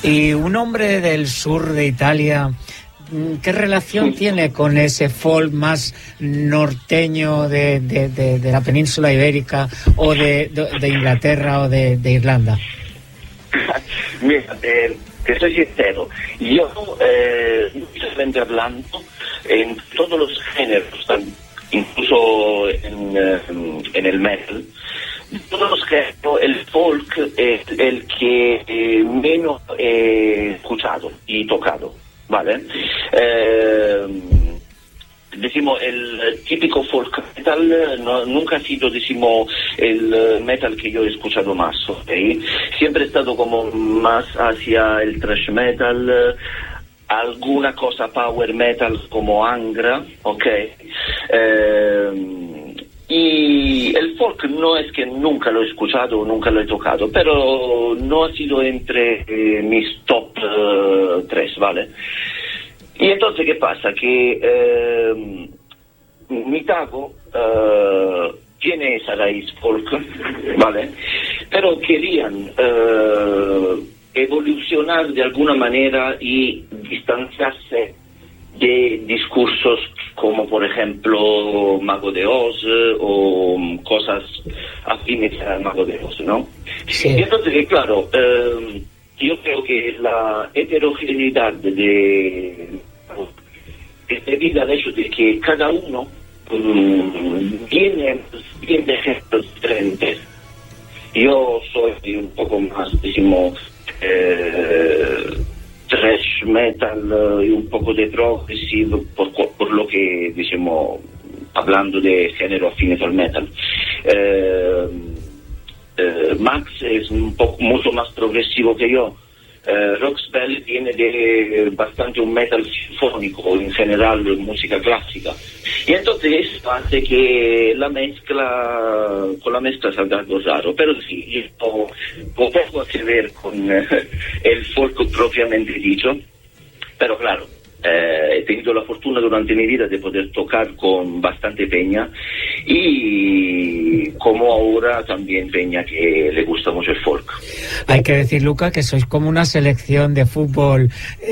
Y un hombre del sur de Italia, ¿qué relación tiene con ese folk más norteño de la península ibérica o de Inglaterra o de Irlanda? Mira, te soy sincero, yo simplemente hablando en todos los géneros, incluso en el metal, todos los géneros, el folk es el que menos he escuchado y tocado, ¿vale? Decimos, el típico folk metal nunca ha sido, decimos, el metal que yo he escuchado más, ¿ok? Siempre he estado como más hacia el thrash metal, alguna cosa power metal como Angra, ¿ok? Y el folk no es que nunca lo he escuchado o nunca lo he tocado, pero no ha sido entre mis top 3, ¿vale? Y entonces, ¿qué pasa? Que Mitago tiene esa raíz folk, ¿vale? Pero querían evolucionar de alguna manera y distanciarse de discursos como, por ejemplo, Mago de Oz o cosas afines al Mago de Oz, ¿no? Sí. Y entonces, claro, yo creo que la heterogeneidad es debida al hecho de que cada uno viene de ejemplos diferentes. Yo soy un poco más, decimos, thrash metal y un poco de progressive, por lo que, decimos, hablando de género afines al metal. Max es un poco mucho más progresivo que yo. Roxbell viene de bastante un metal sinfónico, en general música clásica, y entonces eso hace que con la mezcla salga algo raro, pero sí, yo poco a que ver con el folk propiamente dicho, pero claro, he tenido la fortuna durante mi vida de poder tocar con bastante peña, y como ahora también peña que le gusta mucho el folk. Hay que decir, Luca, que sois como una selección de fútbol,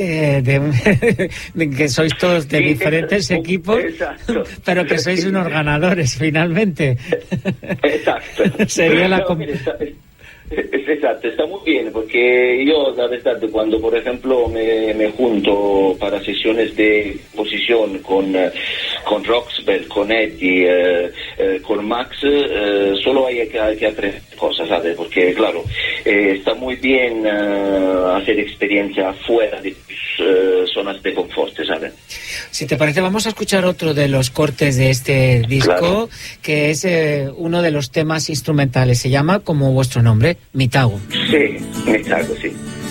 que sois todos de diferentes equipos, exacto, pero que sois unos ganadores finalmente. Exacto. Sería la Exacto, está muy bien, porque yo, la verdad, cuando por ejemplo me junto para sesiones de exposición con Roxbell, con Eddie, con Max, solo hay que aprender cosas, ¿sabes? Porque claro, está muy bien hacer experiencia fuera de tus zonas de confort, ¿sabes? Si te parece, vamos a escuchar otro de los cortes de este disco, claro, que es uno de los temas instrumentales. Se llama como vuestro nombre, Mitago. Sí, Mitago, sí.